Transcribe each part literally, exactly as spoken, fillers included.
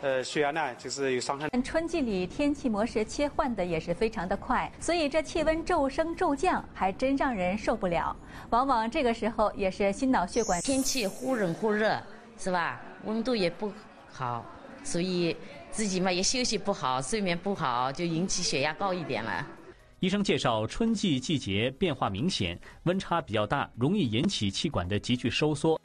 呃血压呢就是有上升。 春季里天气模式切换的也是非常的快，所以这气温骤升骤降还真让人受不了。往往这个时候也是心脑血管天气忽冷忽热，是吧？温度也不好，所以自己嘛也休息不好，睡眠不好，就引起血压高一点了。 医生介绍，春季季节变化明显，温差比较大，容易引起气管的急剧收缩。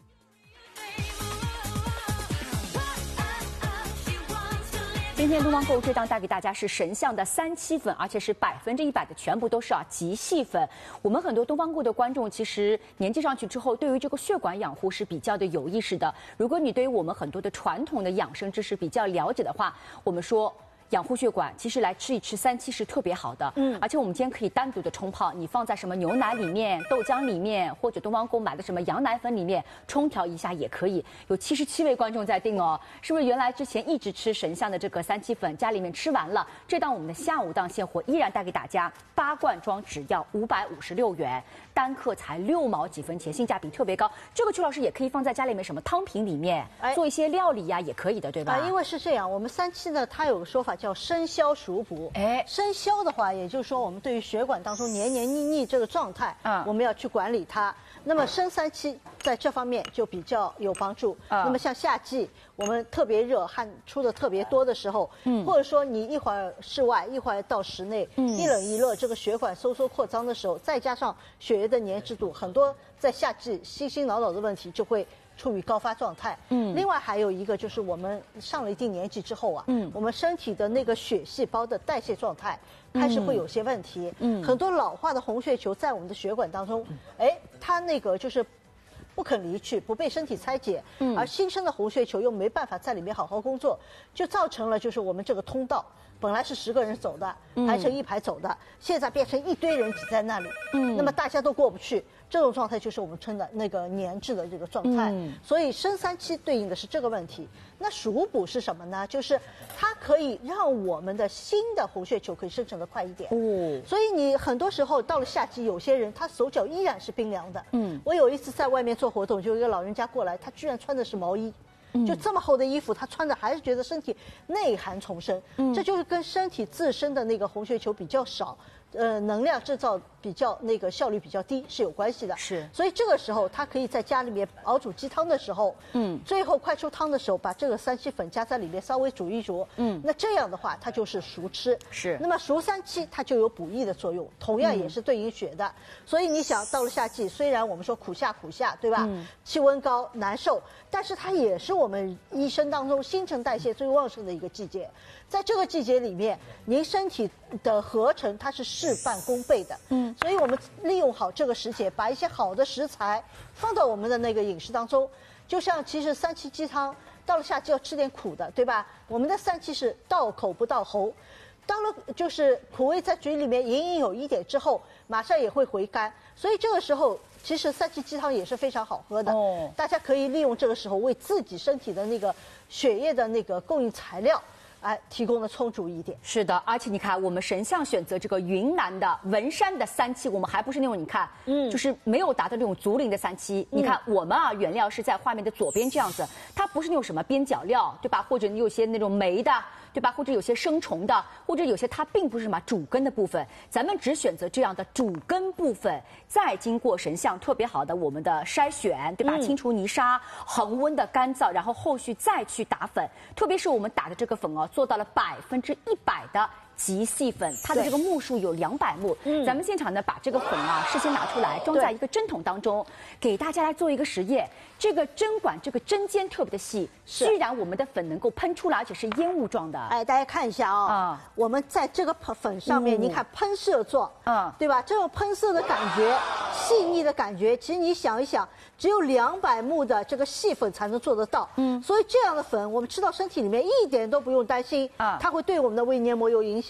今天东方购物这档带给大家是神象的三七粉，而且是百分之一百的全部都是啊极细粉。我们很多东方购的观众其实年纪上去之后，对于这个血管养护是比较的有意识的。如果你对于我们很多的传统的养生知识比较了解的话，我们说。养护血管，其实来吃一吃三七是特别好的，嗯，而且我们今天可以单独的冲泡，你放在什么牛奶里面、豆浆里面，或者东方购买的什么羊奶粉里面冲调一下也可以。有七十七位观众在订哦，是不是原来之前一直吃神象的这个三七粉，家里面吃完了，这档我们的下午档现货依然带给大家八罐装，只要五百五十六元，单克才六毛几分钱，性价比特别高。这个曲老师也可以放在家里面什么汤品里面，哎、做一些料理呀、啊、也可以的，对吧？ 啊，因为是这样，我们三七呢，它有个说法。叫生消熟补，哎，生消的话，也就是说我们对于血管当中黏黏腻腻这个状态，嗯，我们要去管理它。那么生三七在这方面就比较有帮助。嗯、那么像夏季我们特别热，汗出的特别多的时候，嗯，或者说你一会儿室外，一会儿到室内，嗯，一冷一热，这个血管收缩扩张的时候，再加上血液的粘滞度，很多在夏季心心脑脑的问题就会。处于高发状态，嗯，另外还有一个就是我们上了一定年纪之后啊，嗯，我们身体的那个血细胞的代谢状态开始会有些问题，嗯，很多老化的红血球在我们的血管当中，哎，它那个就是不肯离去，不被身体拆解，嗯，而新生的红血球又没办法在里面好好工作，就造成了就是我们这个通道本来是十个人走的，排成一排走的，现在变成一堆人挤在那里，嗯，那么大家都过不去。这种状态就是我们称的那个粘滞的这个状态，嗯、所以生三七对应的是这个问题。那熟补是什么呢？就是它可以让我们的新的红血球可以生成的快一点。哦，所以你很多时候到了夏季，有些人他手脚依然是冰凉的。嗯，我有一次在外面做活动，就有一个老人家过来，他居然穿的是毛衣。就这么厚的衣服，他穿着还是觉得身体内寒重生，嗯，这就是跟身体自身的那个红血球比较少，呃，能量制造比较那个效率比较低是有关系的。是，所以这个时候他可以在家里面熬煮鸡汤的时候，嗯，最后快出汤的时候，把这个三七粉加在里面稍微煮一煮，嗯，那这样的话它就是熟吃。是，那么熟三七它就有补益的作用，同样也是对应血的。嗯、所以你想到了夏季，虽然我们说苦夏苦夏，对吧？嗯、气温高难受，但是它也是我们一生当中新陈代谢最旺盛的一个季节。在这个季节里面，您身体的合成它是事半功倍的。嗯，所以我们利用好这个时节，把一些好的食材放到我们的那个饮食当中。就像其实三七鸡汤到了夏季要吃点苦的，对吧？我们的三七是到口不到喉，到了就是苦味在嘴里面隐隐有一点之后，马上也会回甘。所以这个时候，其实三七鸡汤也是非常好喝的。哦，大家可以利用这个时候为自己身体的那个血液的那个供应材料。哎，提供的充足一点。是的，而且你看，我们神象选择这个云南的文山的三七，我们还不是那种你看，嗯，就是没有达到那种竹林的三七。嗯、你看，我们啊，原料是在画面的左边这样子，它不是那种什么边角料，对吧？或者你有些那种霉的，对吧？或者有些生虫的，或者有些它并不是什么主根的部分，咱们只选择这样的主根部分，再经过神象特别好的我们的筛选，对吧？嗯、清除泥沙，恒温的干燥，然后后续再去打粉，特别是我们打的这个粉哦。做到了百分之一百的极细粉，它的这个目数有两百目。嗯，咱们现场呢把这个粉啊事先拿出来，装在一个针筒当中，给大家来做一个实验。这个针管这个针尖特别的细，居然我们的粉能够喷出来，而且是烟雾状的。哎，大家看一下啊、哦，啊、嗯，我们在这个粉上面，嗯、你看喷射状，嗯，对吧？这种喷射的感觉，细腻的感觉，其实你想一想，只有两百目的这个细粉才能做得到。嗯，所以这样的粉，我们吃到身体里面一点都不用担心啊，它会对我们的胃黏膜有影响。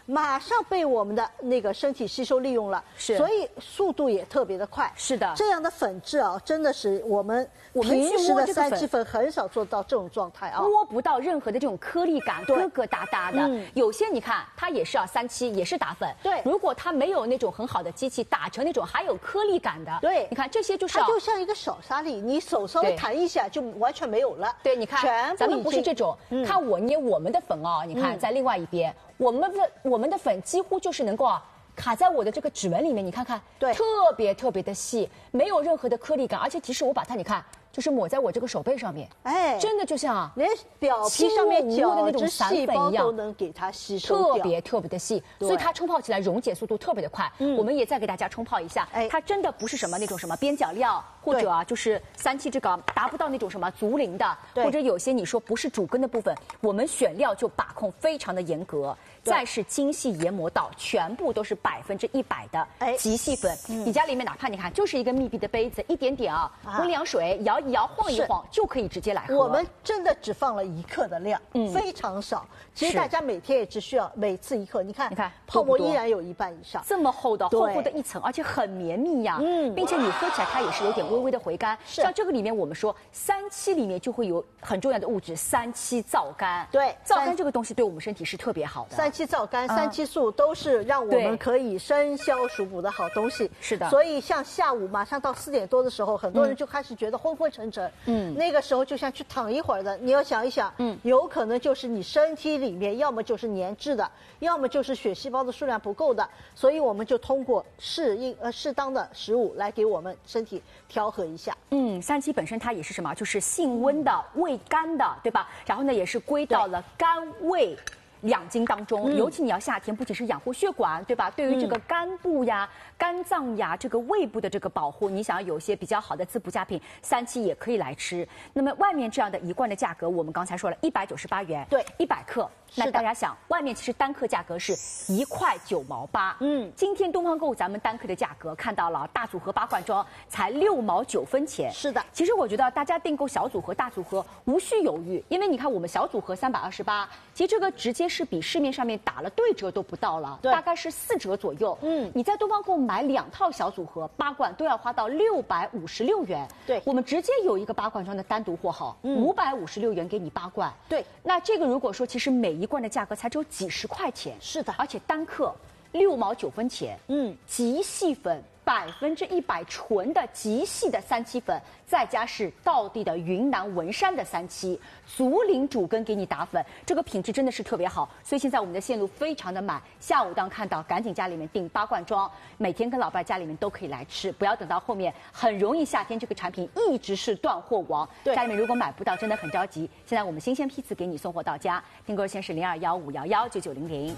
马上被我们的那个身体吸收利用了， 是， 所以速度也特别的快。 是的， 这样的粉质啊，真的是我们我们平时的三七粉很少做到这种状态啊， 摸不到任何的这种颗粒感，疙疙瘩瘩的。嗯、有些你看，它也是啊，三七也是打粉。 对， 如果它没有那种很好的机器打成那种还有颗粒感的， 对， 你看这些就是、啊、 它就像一个小沙粒，你手稍微弹一下就完全没有了。 对，你看， 全咱们不是这种，嗯、看我捏我们的粉啊，你看、嗯、在另外一边，我们的我们的粉几乎就是能够啊。卡在我的这个指纹里面，你看看， 对， 特别特别的细，没有任何的颗粒感，而且即使我把它，你看，就是抹在我这个手背上面， 哎， 真的就像连表皮上面的那种散粉一样， 都能给它吸收特别特别的细，所以它冲泡起来溶解速度特别的快。嗯，我们也再给大家冲泡一下，哎，它真的不是什么那种什么边角料，或者啊就是三七这个达不到那种什么足龄的，或者有些你说不是主根的部分，我们选料就把控非常的严格。再是精细研磨到全部都是百分之一百的极细粉，嗯、你家里面哪怕你看就是一个密闭的杯子，一点点啊温凉水摇一摇晃一晃就可以直接来喝。 我们真的只放了一克的量，嗯、非常少。其实大家每天也只需要每次一克，你看， 你看泡沫依然有一半以上， 这么厚的厚厚的一层，而且很绵密呀，嗯，并且你喝起来它也是有点微微的回甘。像这个里面我们说三七里面就会有很重要的物质三七皂苷， 对， 皂苷这个东西对我们身体是特别好的。 三七皂苷、三七素都是让我们可以生消暑补的好东西。 是的， 所以像下午马上到四点多的时候，很多人就开始觉得昏昏沉沉，嗯，那个时候就像去躺一会儿的。你要想一想，嗯，有可能就是你身体里面要么就是粘滞的，要么就是血细胞的数量不够的，所以我们就通过适应呃适当的食物来给我们身体调和一下。 嗯，三七本身它也是什么？就是性温的、味甘的，对吧？然后呢，也是归到了肝胃两经当中，嗯、尤其你要夏天，不仅是养护血管，对吧？对于这个肝部呀、嗯、肝脏呀、这个胃部的这个保护，你想要有一些比较好的滋补佳品，三七也可以来吃。那么外面这样的一罐的价格，我们刚才说了，一百九十八元， 对， 一百克。那大家想，外面其实单克价格是一块九毛八，嗯，今天东方购物咱们单克的价格看到了，大组合八罐装才六毛九分钱。 是的， 其实我觉得大家订购小组合、大组合无需犹豫，因为你看我们小组合三百二十八，其实这个直接是比市面上面打了对折都不到了，大概是四折左右。嗯，你在东方购买两套小组合八罐都要花到六百五十六元。 对， 我们直接有一个八罐装的单独货号，五百五十六元给你八罐。 对， 那这个如果说其实每一罐的价格才只有几十块钱， 是的， 而且单克六毛九分钱，嗯，极细粉百分之一百纯的极细的三七粉，再加是道地的云南文山的三七，足龄主根给你打粉，这个品质真的是特别好，所以现在我们的线路非常的满，下午当看到赶紧家里面订八罐装，每天跟老伴家里面都可以来吃，不要等到后面很容易夏天这个产品一直是断货王，对，家里面如果买不到真的很着急，现在我们新鲜批次给你送货到家，订购热线是零二幺五幺幺九九零零。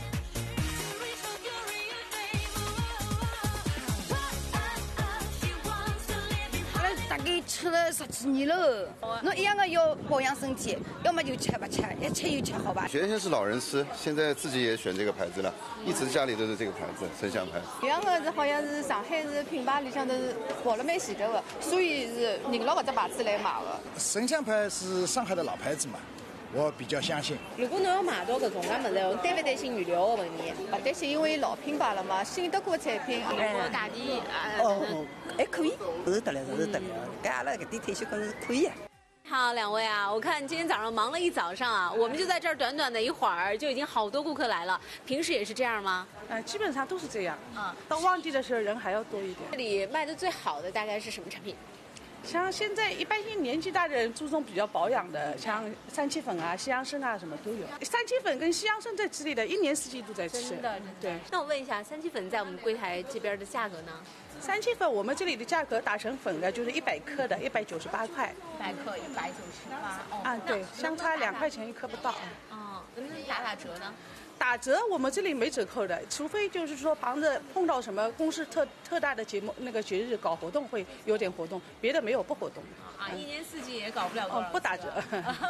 大概吃了十几年了，侬一样的要保养身体，要么就吃不吃，一吃又吃，好吧？ 原先是老人吃，现在自己也选这个牌子了，一直家里都是这个牌子，生香牌。 这样的是好像是上海是品牌里向的是跑了蛮前头的，所以是认了搿只牌子来买的。 生香牌是上海的老牌子嘛，我比较相信。 如果侬要买到搿种介物事，担勿担心原料的问题？勿担心，因为老品牌了嘛，信得过产品，然后价钿啊。 哦，还可以，是得了，是得了。搿阿拉搿点退休工是可以啊。 好，两位啊，我看今天早上忙了一早上啊，我们就在这儿短短的一会儿就已经好多顾客来了。平时也是这样吗？ 呃，基本上都是这样。嗯，到旺季的时候人还要多一点。 这里卖的最好的大概是什么产品？ 像现在一般性年纪大的人注重比较保养的，像三七粉啊、西洋参啊什么都有。三七粉跟西洋参在这里的一年四季都在吃。 真的， 对。 那我问一下，三七粉在我们柜台这边的价格呢？ 三七粉我们这里的价格打成粉的，就是一百克的，一百九十八块。 一百克一百九十八。哦。 啊，对，相差两块钱一克不到。 哦，能不能打打折呢？ 打折我们这里没折扣的，除非就是说旁着碰到什么公司特特大的节目那个节日搞活动会有点活动，别的没有不活动。 啊，一年四季也搞不了多少。 哦，不打折。